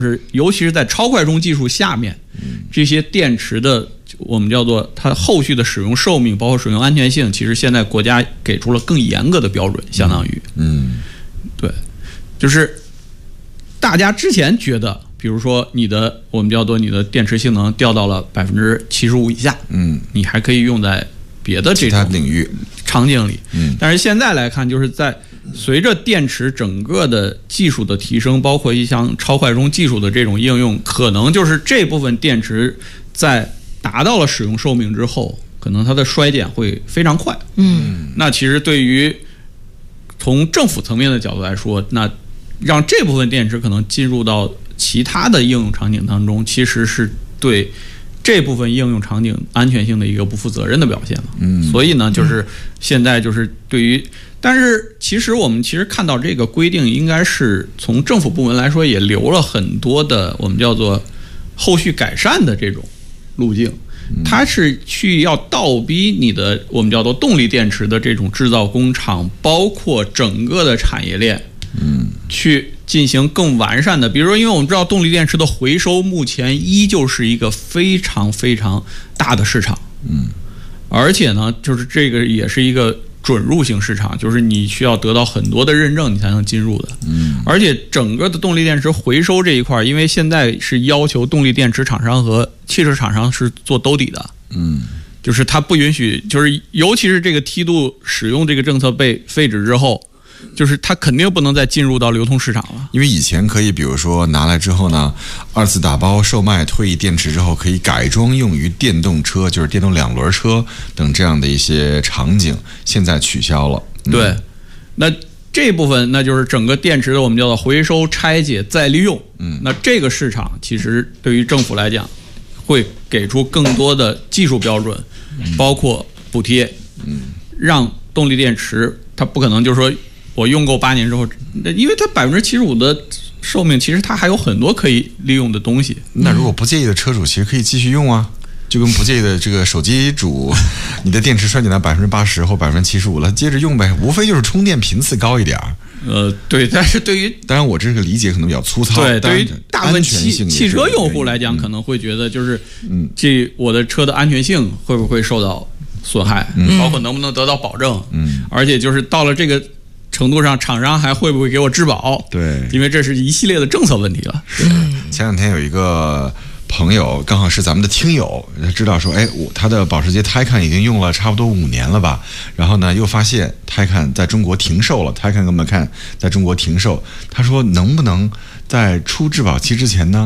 是尤其是在超快充技术下面，这些电池的我们叫做它后续的使用寿命，包括使用安全性，其实现在国家给出了更严格的标准，相当于，对，就是大家之前觉得，比如说我们叫做你的电池性能掉到了75%以下，你还可以用在别的这种领域场景里，但是现在来看，就是在随着电池整个的技术的提升，包括一项超快充技术的这种应用，可能就是这部分电池在达到了使用寿命之后，可能它的衰减会非常快。那其实对于从政府层面的角度来说，那让这部分电池可能进入到其他的应用场景当中，其实是对这部分应用场景安全性的一个不负责任的表现了。所以呢，就是现在就是对于，但是我们看到这个规定，应该是从政府部门来说也留了很多的我们叫做后续改善的这种路径。它是去要倒逼你的我们叫做动力电池的这种制造工厂，包括整个的产业链，去进行更完善的，比如说，因为我们知道动力电池的回收目前依旧是一个非常非常大的市场，而且呢，就是这个也是一个准入型市场，就是你需要得到很多的认证你才能进入的，而且整个的动力电池回收这一块，因为现在是要求动力电池厂商和汽车厂商是做兜底的，就是它不允许，就是尤其是这个梯度使用这个政策被废止之后，就是它肯定不能再进入到流通市场了， 因为以前可以，比如说拿来之后呢，二次打包售卖，退役电池之后可以改装用于电动车，就是电动2轮车等这样的一些场景，现在取消了。 对，那这部分那就是整个电池的我们叫做回收、拆解、再利用。那这个市场其实对于政府来讲，会给出更多的技术标准，包括补贴，让动力电池它不可能就是说我用够8年之后，因为它75%的寿命，其实它还有很多可以利用的东西。 那如果不介意的车主，其实可以继续用啊，就跟不介意的这个手机主，你的电池衰减到80%或75%了，接着用呗，无非就是充电频次高一点。 对，但是对于当然我这个理解可能比较粗糙， 对于大部分汽车用户来讲，可能会觉得就是我的车的安全性会不会受到损害，包括能不能得到保证，而且就是到了这个程度上，厂商还会不会给我质保？ 对， 因为这是一系列的政策问题了。 前两天有一个朋友，刚好是咱们的听友，知道说，他的保时捷 Taycan 已经用了差不多5年了吧，然后呢又发现 Taycan 在中国停售了， Taycan 跟Macan 在中国停售，他说能不能在出质保期之前呢